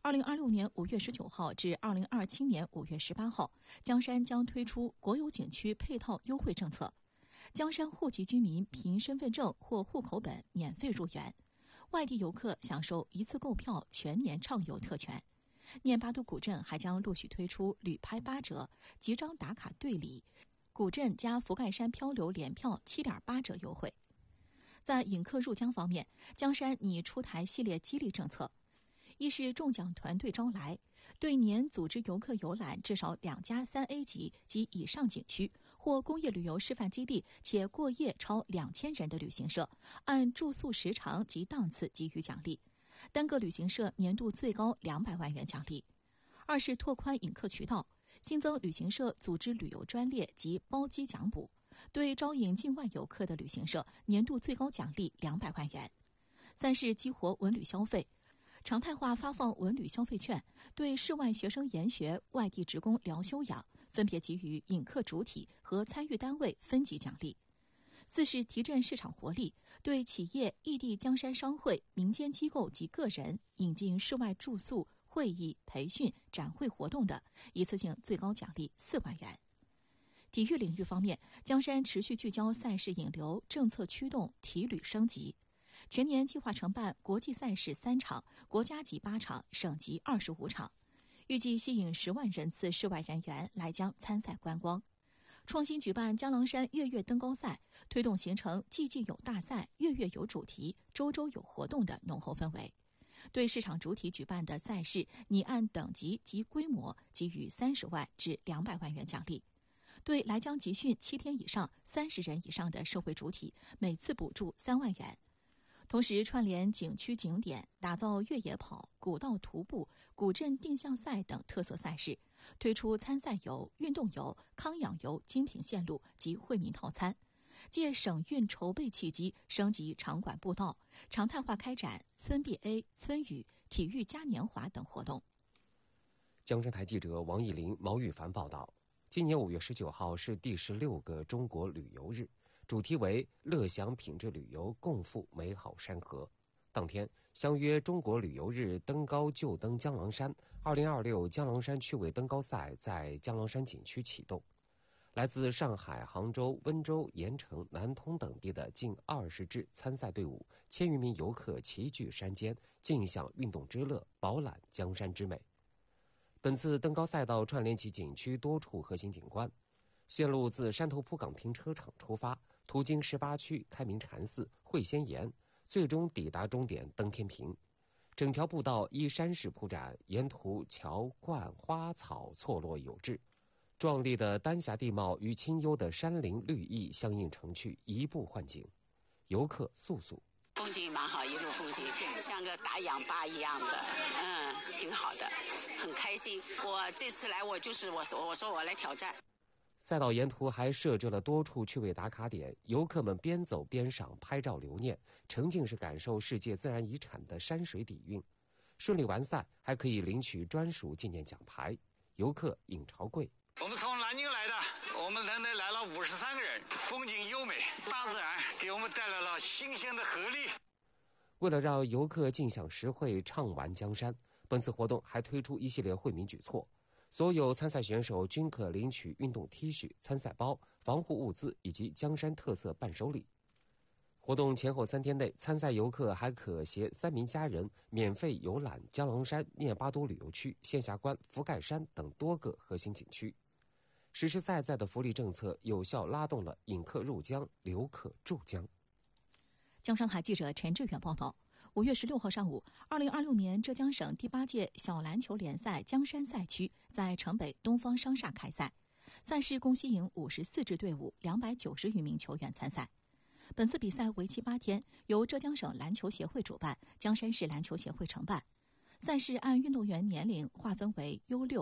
2026年5月19号至2027年5月18号，江山将推出国有景区配套优惠政策。江山户籍居民凭身份证或户口本免费入园，外地游客享受一次购票全年畅游特权。念巴都古镇还将陆续推出旅拍8折、集章打卡队礼、古镇加福盖山漂流联票7.8折优惠。在引客入江方面，江山拟出台系列激励政策。一是中奖团队招来，对年组织游客游览至少2家3A 级及以上景区或工业旅游示范基地且过夜超2000人的旅行社，按住宿时长及档次给予奖励，单个旅行社年度最高200万元奖励。二是拓宽引客渠道，新增旅行社组织旅游专列及包机奖补，对招引境外游客的旅行社年度最高奖励200万元。三是激活文旅消费，常态化发放文旅消费券，对室外学生研学、外地职工聊休养分别给予引客主体和参与单位分级奖励。四是提振市场活力，对企业、异地江山商会、民间机构及个人引进室外住宿、会议、培训、展会活动的，一次性最高奖励4万元。体育领域方面，江山持续聚焦赛事引流，政策驱动体旅升级。全年计划承办国际赛事3场，国家级8场，省级25场，预计吸引10万人次室外人员来江参赛观光。创新举办江郎山月月登高赛，推动形成季季有大赛、月月有主题、周周有活动的浓厚氛围。对市场主体举办的赛事，拟按等级及规模给予30万至200万元奖励。对来江集训7天以上、30人以上的社会主体，每次补助3万元。同时串联景区景点，打造越野跑、古道徒步、古镇定向赛等特色赛事，推出参赛游、运动游、康养游精品线路及惠民套餐，借省运筹备契机升级场馆步道，常态化开展村 BA、村语、体育嘉年华等活动。 江山台记者王艺林、毛玉凡报道。今年5月19号是第16个中国旅游日，主题为乐享品质旅游，共赴美好山河。当天，相约中国旅游日登高就登江郎山2026江郎山趣味登高赛在江郎山景区启动。来自上海、杭州、温州、盐城、南通等地的近20支参赛队伍，1000余名游客齐聚山间，尽享运动之乐，饱览江山之美。本次登高赛道串联起景区多处核心景观，线路自山头铺港停车场出发，途经18区、开明禅寺、会仙岩，最终抵达终点登天平。整条步道依山势铺展，沿途桥观花草错落有致，壮丽的丹霞地貌与清幽的山林绿意相映成趣，一步换景。游客素素风景蛮好，一路风景像个大氧吧一样的，挺好的，很开心。我这次来，我说我来挑战。 赛道沿途还设置了多处趣味打卡点，游客们边走边赏拍照留念，沉浸式感受世界自然遗产的山水底蕴。顺利完赛还可以领取专属纪念奖牌。游客尹朝贵： 我们从南京来的，我们来了53个人，风景优美，大自然给我们带来了新鲜的活力。 为了让游客尽享实惠、畅玩江山，本次活动还推出一系列惠民举措。所有参赛选手均可领取运动 T 恤、参赛包、防护物资以及江山特色伴手礼。活动前后3天内，参赛游客还可携3名家人免费游览江郎山、念巴都旅游区、仙霞关、福盖山等多个核心景区。实实在在的福利政策有效拉动了引客入江、留客驻江。 江山台记者陈志远报道。5月16号上午，2026年浙江省第8届小篮球联赛江山赛区在城北东方商厦开赛，赛事共吸引54支队伍，290余名球员参赛。本次比赛为期8天，由浙江省篮球协会主办，江山市篮球协会承办。赛事按运动员年龄划分为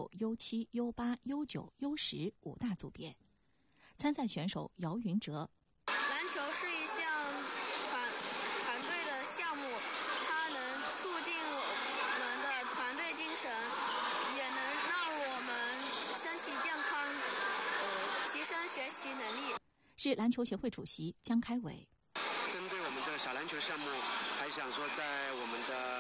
U6、U7、U8、U9、U10 5大组别。参赛选手姚云哲： 篮球是一项团队的项目，它能促进我们的团队精神，也能让我们身体健康，提升学习能力。 是篮球协会主席江开伟。 针对我们的小篮球项目，还想说在我们的